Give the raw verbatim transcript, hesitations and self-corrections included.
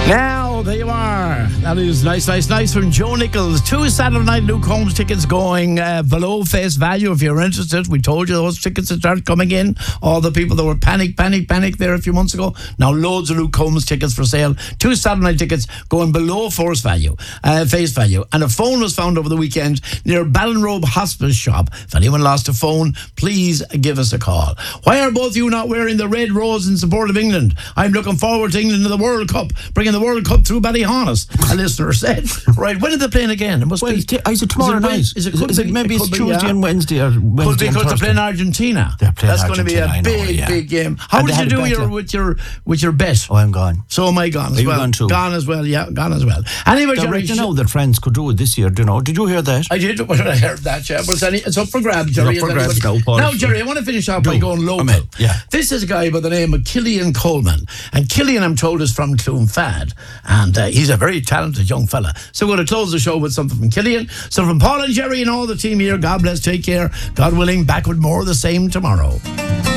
Now, there you are. That is nice, nice, nice from Joe Nichols. Two Saturday night Luke Combs tickets going uh, below face value if you're interested. We told you those tickets to start coming in. All the people that were panic, panic, panic there a few months ago. Now loads of Luke Combs tickets for sale. Two Saturday night tickets going below force value, uh, face value. And a phone was found over the weekend near Ballinrobe Hospice Shop. If anyone lost a phone, please give us a call. Why are both you not wearing the red rose in support of England? I'm looking forward to England in the World Cup, bringing the World Cup through Ballyhonus, a listener said. Right, when are they playing again? It must well, be. T- is it tomorrow is it night? Is it, is it, is it be, maybe it it's be, Tuesday yeah. and Wednesday or Wednesday Could be and because they're Thursday. playing Argentina. They're playing That's Argentina, going to be a know, big, yeah. big game. How And did you do bet, your, yeah. with your with your bet? Oh, I'm gone. So am I gone as Are you well. gone too? Gone as well, yeah, gone as well. Anyway, They're Jerry, right to know that France could do it this year, do you know? Did you hear that? I did. Well, I heard that, yeah. But it's, any, it's up for grabs, Jerry. It's up for Is grabs anybody- now, Paul. Now, Jerry, I want to finish off by Do. going local. Amen. Yeah. This is a guy by the name of Killian Coleman. And Killian, I'm told, is from Clonfad. And uh, he's a very talented young fella. So we're going to close the show with something from Killian. So from Paul and Jerry and all the team here, God bless, take care. God willing, back with more of the same tomorrow.